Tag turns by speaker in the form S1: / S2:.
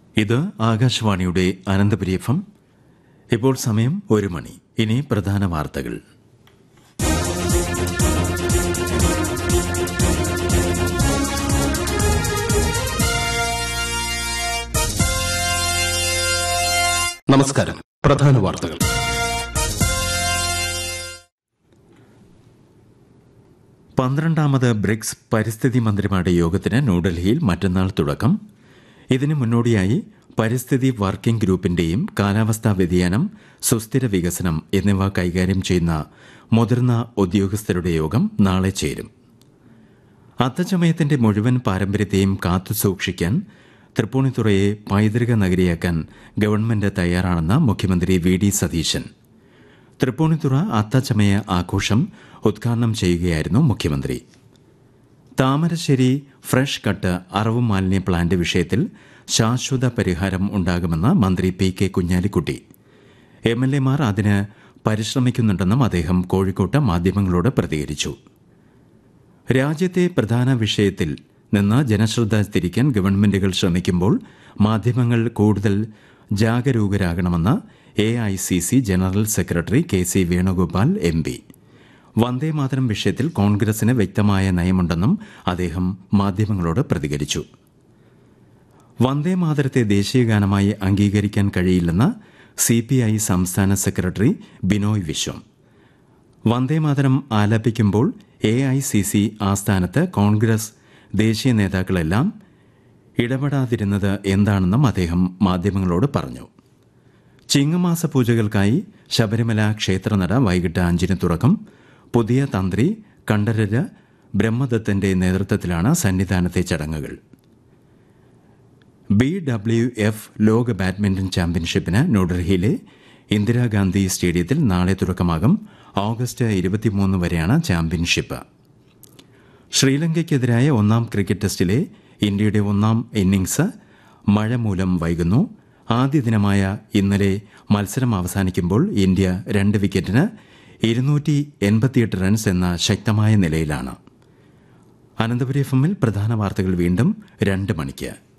S1: ഇത് ആകാശവാണിയുടെ അനന്തപുരി FM. ഇപ്പോൾ സമയം 1 മണി. ഇനി പ്രധാന വാർത്തകൾ.
S2: നമസ്കാരം. പ്രധാന വാർത്തകൾ.
S1: പന്ത്രണ്ടാമത് ബ്രിക്സ് പരിസ്ഥിതി മന്ത്രിമാരുടെ യോഗത്തിന് ന്യൂഡൽഹിയിൽ മറ്റന്നാൾ തുടക്കം. ഇതിനു മുന്നോടിയായി പരിസ്ഥിതി വർക്കിംഗ് ഗ്രൂപ്പിന്റെയും കാലാവസ്ഥാ വ്യതിയാനം, സുസ്ഥിര വികസനം എന്നിവ കൈകാര്യം ചെയ്യുന്ന മുതിർന്ന ഉദ്യോഗസ്ഥരുടെ യോഗം നാളെ ചേരും. അത്തച്ചമയത്തിന്റെ മുഴുവൻ പാരമ്പര്യത്തെയും കാത്തുസൂക്ഷിക്കാൻ തൃപ്പൂണിത്തുറയെ പൈതൃക നഗരിയാക്കാൻ ഗവൺമെന്റ് തയ്യാറാണെന്ന് മുഖ്യമന്ത്രി VD സതീശൻ. തൃപ്പൂണിത്തുറ അത്തച്ചമയ ആഘോഷം ഉദ്ഘാടനം ചെയ്യുകയായിരുന്നു മുഖ്യമന്ത്രി. താമരശ്ശേരി ഫ്രഷ് കട്ട് അറവ് മാലിന്യ പ്ലാന്റ് വിഷയത്തിൽ ശാശ്വത പരിഹാരം ഉണ്ടാകുമെന്ന് മന്ത്രി PK കുഞ്ഞാലിക്കുട്ടി. MLAമാർ അതിന് പരിശ്രമിക്കുന്നുണ്ടെന്നും അദ്ദേഹം കോഴിക്കോട്ട് മാധ്യമങ്ങളോട് പ്രതികരിച്ചു. രാജ്യത്തെ പ്രധാന വിഷയത്തിൽ നിന്ന് ജനശ്രദ്ധ തിരിക്കാൻ ഗവൺമെന്റുകൾ ശ്രമിക്കുമ്പോൾ മാധ്യമങ്ങൾ കൂടുതൽ ജാഗരൂകരാകണമെന്ന് AICC general secretary KC Venugopal MP. Vande Mataram വിഷയത്തിൽ കോൺഗ്രസിന് വ്യക്തമായ നയമുണ്ടെന്നും അദ്ദേഹം മാധ്യമങ്ങളോട് പ്രതികരിച്ചു. വന്ദേമാതരത്തെ ദേശീയഗാനമായി അംഗീകരിക്കാൻ കഴിയില്ലെന്ന് CPI സംസ്ഥാന സെക്രട്ടറി ബിനോയ് വിശ്വം. വന്ദേമാതരം ആലപിക്കുമ്പോൾ AICC ആസ്ഥാനത്ത് കോൺഗ്രസ് ദേശീയ നേതാക്കളെല്ലാം ഇടപെടാതിരുന്നത് എന്താണെന്നും അദ്ദേഹം മാധ്യമങ്ങളോട് പറഞ്ഞു. ചിങ്ങമാസ പൂജകൾക്കായി ശബരിമല ക്ഷേത്രനട വൈകിട്ട് 5-ന് തുറക്കും. പുതിയ തന്ത്രി കണ്ഠരര് ബ്രഹ്മദത്തന്റെ നേതൃത്വത്തിലാണ് സന്നിധാനത്തെ ചടങ്ങുകൾ. BWF ലോക ബാഡ്മിന്റൺ ചാമ്പ്യൻഷിപ്പിന് ന്യൂഡൽഹിയിലെ ഇന്ദിരാഗാന്ധി സ്റ്റേഡിയത്തിൽ നാളെ തുടക്കമാകും. ഓഗസ്റ്റ് 23 വരെയാണ് ചാമ്പ്യൻഷിപ്പ്. ശ്രീലങ്കയ്ക്കെതിരായ 1-ാം ക്രിക്കറ്റ് ടെസ്റ്റിലെ ഇന്ത്യയുടെ 1-ാം ഇന്നിംഗ്സ് മഴ മൂലം വൈകുന്നു. ആദ്യ ദിനമായ ഇന്നലെ മത്സരം അവസാനിക്കുമ്പോൾ ഇന്ത്യ 2 വിക്കറ്റിന് 288 റൺസ് എന്ന ശക്തമായ നിലയിലാണ്. അനന്തപുരി FM-ൽ പ്രധാന വാർത്തകൾ വീണ്ടും 2 മണിക്ക്.